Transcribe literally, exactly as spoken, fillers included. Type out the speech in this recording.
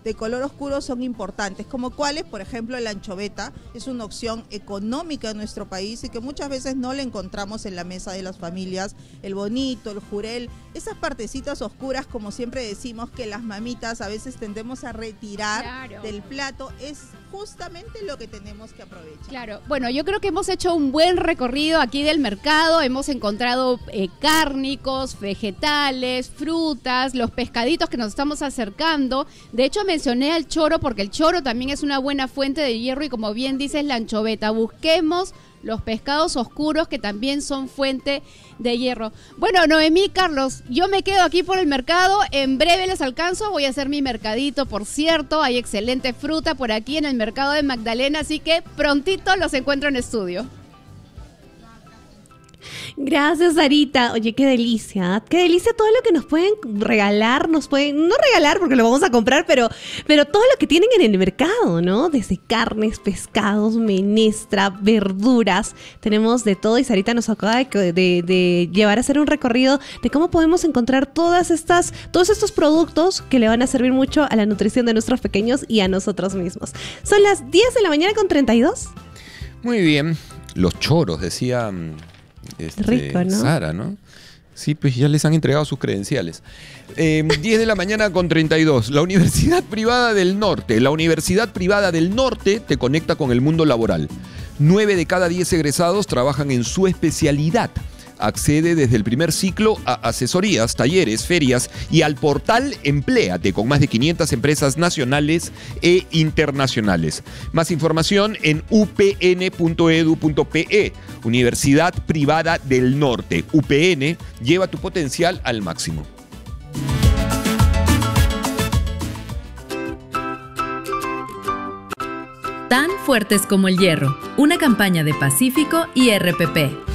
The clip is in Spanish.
de color oscuro son importantes, como cuáles, por ejemplo, la anchoveta es una opción económica en nuestro país y que muchas veces no la encontramos en la mesa de las familias, el bonito, el jurel, esas partecitas oscuras, como siempre decimos que las mamitas a veces tendemos a retirar claro. del plato, es justamente lo que tenemos que aprovechar. Claro, bueno, yo creo que hemos hecho un buen recorrido aquí del mercado, hemos encontrado eh, cárnicos, vegetales, frutas, los pescaditos que nos estamos acercando. De hecho, mencioné al choro porque el choro también es una buena fuente de hierro y como bien dices, la anchoveta. Busquemos los pescados oscuros que también son fuente de hierro. Bueno, Noemí, Carlos, yo me quedo aquí por el mercado, en breve les alcanzo, voy a hacer mi mercadito, por cierto, hay excelente fruta por aquí en el mercado de Magdalena, así que prontito los encuentro en estudio. Gracias, Sarita. Oye, qué delicia. Qué delicia todo lo que nos pueden regalar, nos pueden, no regalar porque lo vamos a comprar, pero, pero todo lo que tienen en el mercado, ¿no? Desde carnes, pescados, menestra, verduras. Tenemos de todo y Sarita nos acaba de, de, de llevar a hacer un recorrido de cómo podemos encontrar todas estas, todos estos productos que le van a servir mucho a la nutrición de nuestros pequeños y a nosotros mismos. Son las diez de la mañana con treinta y dos. Muy bien. Los choros, decía... Este, Rico, ¿no? Sara, ¿no? Sí, pues ya les han entregado sus credenciales. Eh, diez de la mañana con treinta y dos. La Universidad Privada del Norte. La Universidad Privada del Norte te conecta con el mundo laboral. nueve de cada diez egresados trabajan en su especialidad. Accede desde el primer ciclo a asesorías, talleres, ferias y al portal Empléate con más de quinientas empresas nacionales e internacionales. Más información en u p n punto e d u punto p e. Universidad Privada del Norte. U P N, lleva tu potencial al máximo. Tan fuertes como el hierro. Una campaña de Pacífico y R P P.